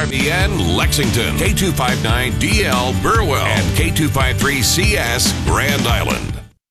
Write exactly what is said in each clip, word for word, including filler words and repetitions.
R V N Lexington, K two fifty-nine D L Burwell, and K two fifty-three C S Grand Island.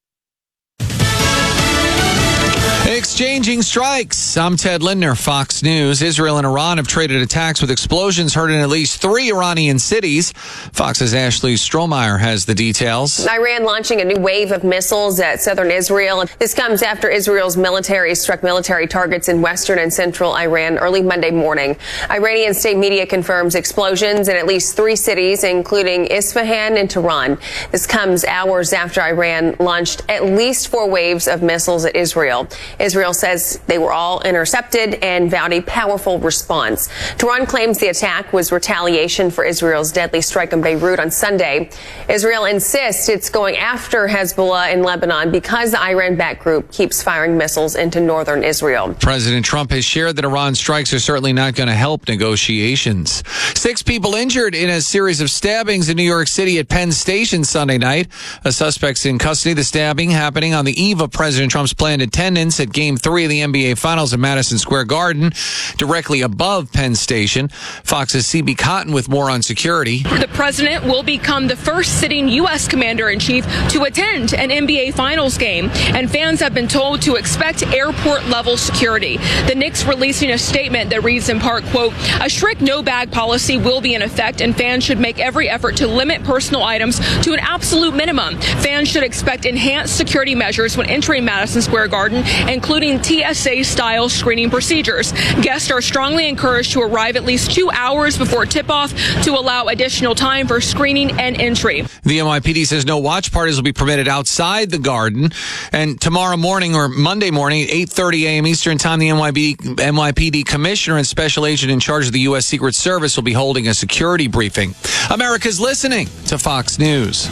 Exchanging strikes. I'm Ted Lindner, Fox News. Israel and Iran have traded attacks with explosions heard in at least three Iranian cities. Fox's Ashley Strohmeyer has the details. Iran launching a new wave of missiles at southern Israel. This comes after Israel's military struck military targets in western and central Iran early Monday morning. Iranian state media confirms explosions in at least three cities, including Isfahan and Tehran. This comes hours after Iran launched at least four waves of missiles at Israel. Israel says they were all intercepted and vowed a powerful response. Tehran claims the attack was retaliation for Israel's deadly strike on Beirut on Sunday. Israel insists it's going after Hezbollah in Lebanon because the Iran-backed group keeps firing missiles into northern Israel. President Trump has shared that Iran strikes are certainly not going to help negotiations. Six people injured in a series of stabbings in New York City at Penn Station Sunday night. A suspect's in custody. The stabbing happening on the eve of President Trump's planned attendance at Game three of the N B A Finals at Madison Square Garden, directly above Penn Station. Fox's C B Cotton with more on security. The president will become the first sitting U S commander-in-chief to attend an N B A Finals game, and fans have been told to expect airport-level security. The Knicks releasing a statement that reads in part, quote, a strict no-bag policy will be in effect, and fans should make every effort to limit personal items to an absolute minimum. Fans should expect enhanced security measures when entering Madison Square Garden, including T S A-style screening procedures. Guests are strongly encouraged to arrive at least two hours before tip-off to allow additional time for screening and entry. The N Y P D says no watch parties will be permitted outside the Garden. And tomorrow morning or Monday morning at eight thirty a.m. Eastern Time, the N Y P D Commissioner and Special Agent in charge of the U S. Secret Service will be holding a security briefing. America's listening to Fox News.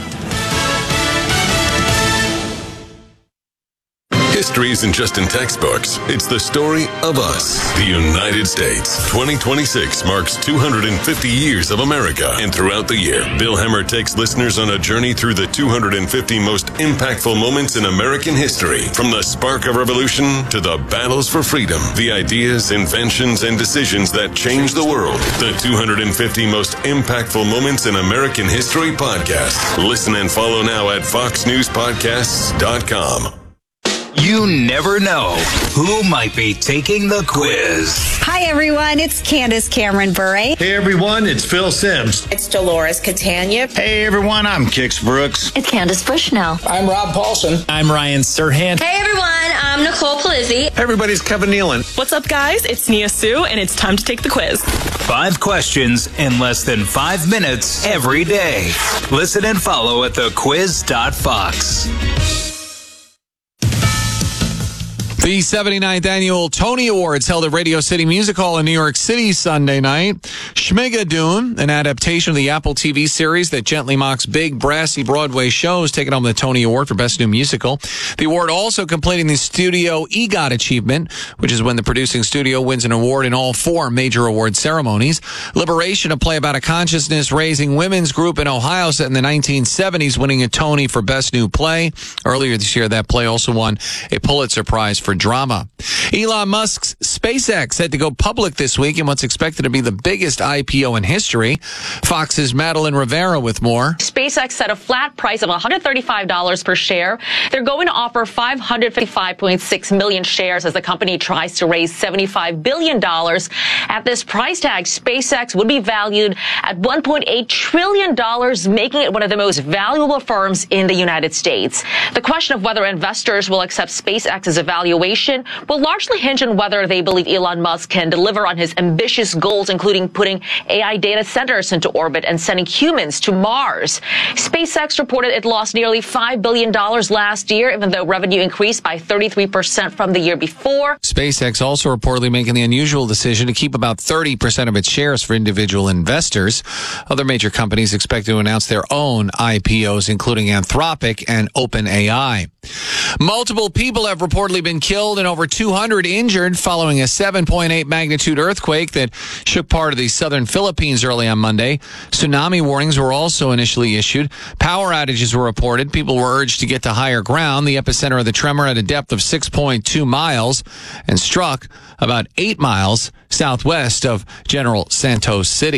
History isn't just in textbooks. It's the story of us, the United States. twenty twenty-six marks two hundred fifty years of America. And throughout the year, Bill Hemmer takes listeners on a journey through the two hundred fifty most impactful moments in American history. From the spark of revolution to the battles for freedom, the ideas, inventions, and decisions that changed the world. The two hundred fifty most impactful moments in American history podcast. Listen and follow now at fox news podcasts dot com. You never know who might be taking the quiz. Hi, everyone. It's Candace Cameron Bure. Hey, everyone. It's Phil Sims. It's Dolores Catania. Hey, everyone. I'm Kix Brooks. It's Candace Bushnell. I'm Rob Paulson. I'm Ryan Serhant. Hey, everyone. I'm Nicole Palizzi. Hey, everybody. It's Kevin Nealon. What's up, guys? It's Nia Sue, and it's time to take the quiz. Five questions in less than five minutes every day. Listen and follow at the quiz dot fox. The seventy-ninth Annual Tony Awards held at Radio City Music Hall in New York City Sunday night. Schmigadoon, an adaptation of the Apple T V series that gently mocks big, brassy Broadway shows, taking home the Tony Award for Best New Musical. The award also completing the Studio EGOT achievement, which is when the producing studio wins an award in all four major award ceremonies. Liberation, a play about a consciousness-raising women's group in Ohio set in the nineteen seventies, winning a Tony for Best New Play. Earlier this year, that play also won a Pulitzer Prize for drama. Elon Musk's SpaceX had to go public this week in what's expected to be the biggest I P O in history. Fox's Madeline Rivera with more. SpaceX set a flat price of one hundred thirty-five dollars per share. They're going to offer five hundred fifty-five point six million shares as the company tries to raise seventy-five billion dollars. At this price tag, SpaceX would be valued at one point eight trillion dollars, making it one of the most valuable firms in the United States. The question of whether investors will accept SpaceX's evaluation will largely hinge on whether they believe Elon Musk can deliver on his ambitious goals, including putting A I data centers into orbit and sending humans to Mars. SpaceX reported it lost nearly five billion dollars last year, even though revenue increased by thirty-three percent from the year before. SpaceX also reportedly making the unusual decision to keep about thirty percent of its shares for individual investors. Other major companies expect to announce their own I P Os, including Anthropic and OpenAI. Multiple people have reportedly been killed and over two hundred injured following a seven point eight magnitude earthquake that shook part of the southern Philippines early on Monday. Tsunami warnings were also initially issued. Power outages were reported. People were urged to get to higher ground. The epicenter of the tremor at a depth of six point two miles and struck about eight miles southwest of General Santos City.